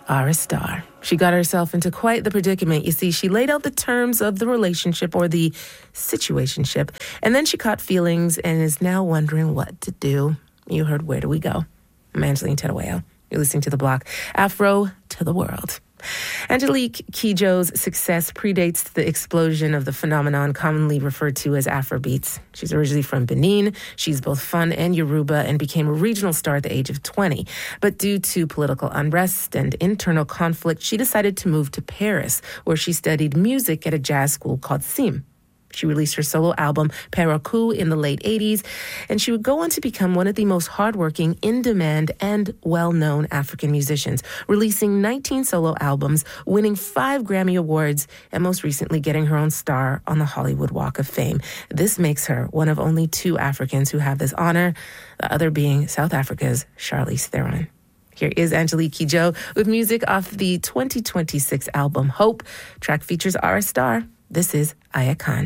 Ara Star. She got herself into quite the predicament. You see, she laid out the terms of the relationship or the situationship, and then she caught feelings and is now wondering what to do. You heard Where Do We Go? I'm Angeline Terueo. You're listening to The Block. Afro to the world. Angelique Kidjo's success predates the explosion of the phenomenon commonly referred to as Afrobeats. She's originally from Benin. She's both Fon and Yoruba and became a regional star at the age of 20. But due to political unrest and internal conflict, she decided to move to Paris, where she studied music at a jazz school called SIM. She released her solo album, Parakou, in the late 80s, and she would go on to become one of the most hardworking, in-demand, and well-known African musicians, releasing 19 solo albums, winning 5 Grammy Awards, and most recently getting her own star on the Hollywood Walk of Fame. This makes her one of only 2 Africans who have this honor, the other being South Africa's Charlize Theron. Here is Angelique Kidjo with music off the 2026 album, Hope. Track features Ara Star. This is Aya Khan.